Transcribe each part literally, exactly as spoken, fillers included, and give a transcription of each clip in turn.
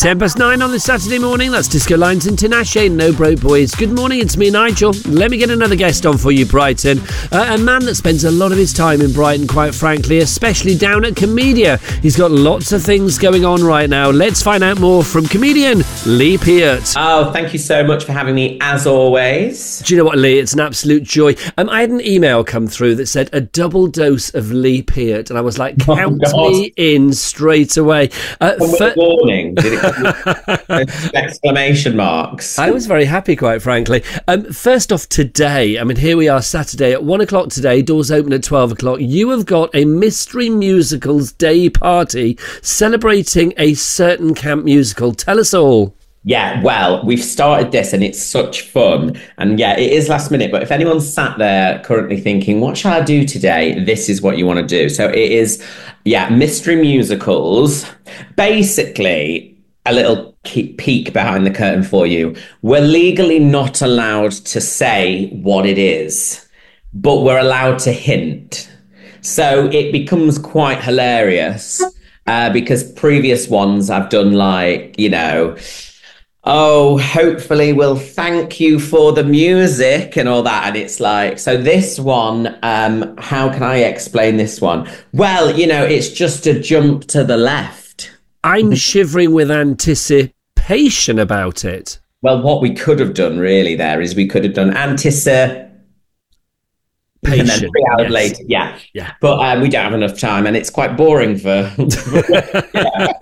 Ten past nine on this Saturday morning. That's Disco Lines and Tinashe, No Broke Boys. Good morning, it's me, Nigel. Let me get another guest on for you, Brighton. Uh, a man that spends a lot of his time in Brighton, quite frankly, especially down at Comedia. He's got lots of things going on right now. Let's find out more from comedian Lee Peart. Oh, thank you so much for having me, as always. Do you know what, Lee? It's an absolute joy. Um, I had an email come through that said a double dose of Lee Peart, and I was like, count oh, me in straight away. Uh, for- warning. Did it exclamation marks. I was very happy, quite frankly. Um, first off, today, I mean, here we are Saturday at one o'clock today, doors open at twelve o'clock. You have got a Mystery Musicals Day party celebrating a certain camp musical. Tell us all. Yeah, well, we've started this and it's such fun. And yeah, it is last minute. But if anyone's sat there currently thinking, what shall I do today? This is what you want to do. So it is, yeah, Mystery Musicals. Basically, a little peek behind the curtain for you. We're legally not allowed to say what it is, but we're allowed to hint. So it becomes quite hilarious uh, because previous ones I've done like, you know, oh, hopefully we'll thank you for the music and all that. And it's like, so this one, um, how can I explain this one? Well, you know, it's just a jump to the left. I'm shivering with anticipation about it. Well, what we could have done really there is we could have done anticipation. And then three hours yes. later, yeah. yeah. But um, we don't have enough time and it's quite boring for... yeah.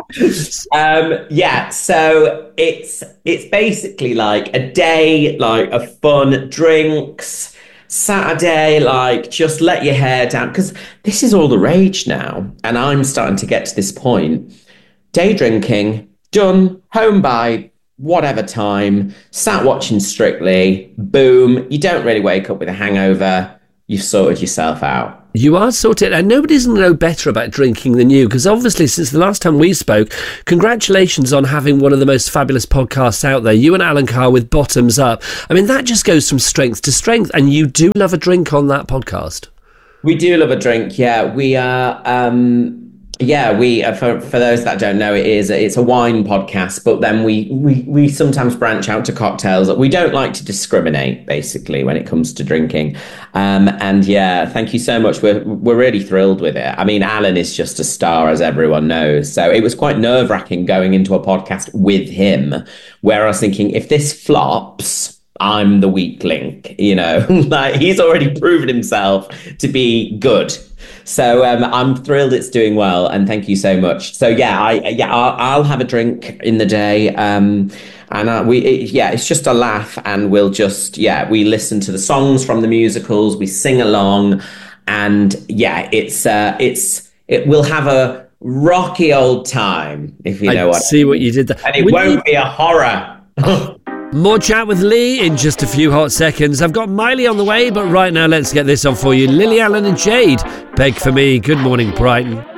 um, yeah, so it's it's basically like a day like of fun, drinks, Saturday, like just let your hair down. Because this is all the rage now. And I'm starting to get to this point. Day drinking, done, home by whatever time, sat watching Strictly, boom, you don't really wake up with a hangover, you've sorted yourself out. You are sorted, and nobody's going to know better about drinking than you, because obviously since the last time we spoke, congratulations on having one of the most fabulous podcasts out there, you and Alan Carr with Bottoms Up. I mean, that just goes from strength to strength, and you do love a drink on that podcast. We do love a drink, yeah. We are... Um... Yeah, we uh, for for those that don't know, it is it's a wine podcast, but then we we we sometimes branch out to cocktails. We don't like to discriminate, basically, when it comes to drinking. Um, and yeah, thank you so much. We're we're really thrilled with it. I mean, Alan is just a star, as everyone knows. So it was quite nerve wracking going into a podcast with him, where I was thinking, if this flops, I'm the weak link. You know, like he's already proven himself to be good. So um, I'm thrilled it's doing well, and thank you so much. So yeah, I yeah I'll, I'll have a drink in the day, um, and uh, we it, yeah it's just a laugh, and we'll just yeah we listen to the songs from the musicals, we sing along, and yeah it's uh, it's it will have a rocky old time, if you know I what. See I mean. what you did there, and it Will won't you... be a horror. More chat with Lee in just a few hot seconds. I've got Miley on the way, but right now let's get this on for you. Lily Allen and Jade, Beg For Me. Good morning, Brighton.